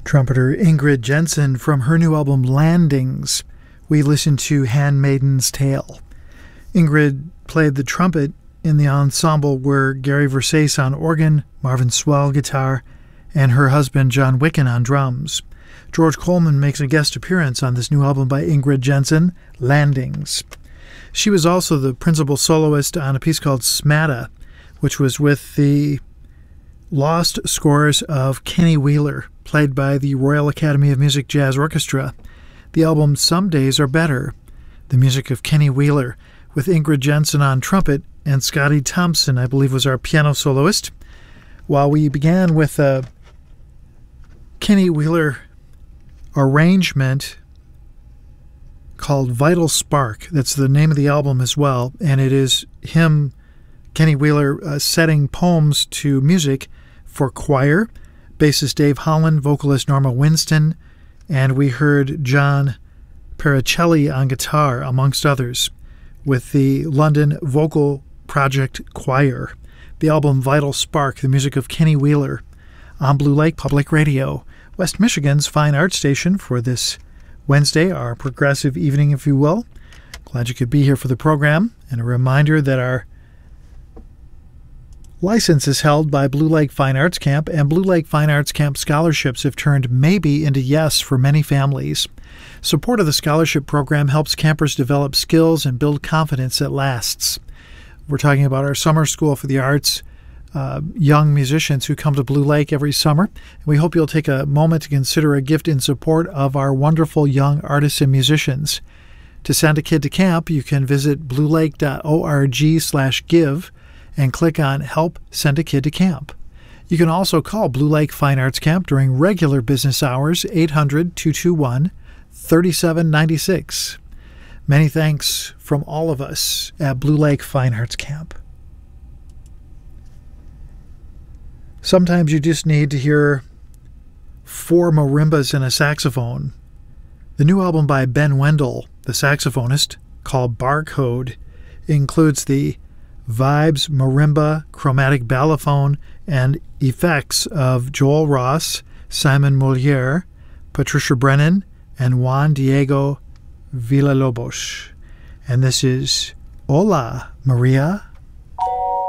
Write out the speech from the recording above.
Trumpeter Ingrid Jensen from her new album Landings. We listened to Handmaiden's Tale. Ingrid played the trumpet in the ensemble were Gary Versace on organ, Marvin Swell guitar, and her husband John Wicken on drums. George Coleman makes a guest appearance on this new album by Ingrid Jensen, Landings. She was also the principal soloist on a piece called Smatta, which was with the lost scores of Kenny Wheeler, played by the Royal Academy of Music Jazz Orchestra. The album Some Days Are Better, the music of Kenny Wheeler, with Ingrid Jensen on trumpet, and Scotty Thompson, I believe, was our piano soloist. While we began with a Kenny Wheeler arrangement called Vital Spark. That's the name of the album as well, and it is him, Kenny Wheeler, setting poems to music for choir, bassist Dave Holland, vocalist Norma Winston, and we heard John Pericelli on guitar, amongst others, with the London Vocal Project Choir. The album Vital Spark, the music of Kenny Wheeler, on Blue Lake Public Radio, West Michigan's fine art station for this Wednesday, our progressive evening, if you will. Glad you could be here for the program, and a reminder that our license is held by Blue Lake Fine Arts Camp, and Blue Lake Fine Arts Camp scholarships have turned maybe into yes for many families. Support of the scholarship program helps campers develop skills and build confidence that lasts. We're talking about our summer school for the arts, young musicians who come to Blue Lake every summer. We hope you'll take a moment to consider a gift in support of our wonderful young artists and musicians. To send a kid to camp, you can visit bluelake.org/give and click on Help Send a Kid to Camp. You can also call Blue Lake Fine Arts Camp during regular business hours, 800-221-3796. Many thanks from all of us at Blue Lake Fine Arts Camp. Sometimes you just need to hear 4 marimbas and a saxophone. The new album by Ben Wendell, the saxophonist, called Barcode, includes the vibes, marimba, chromatic balafone, and effects of Joel Ross, Simon Moliere, Patricia Brennan, and Juan Diego Villalobos. And this is Hola, Maria.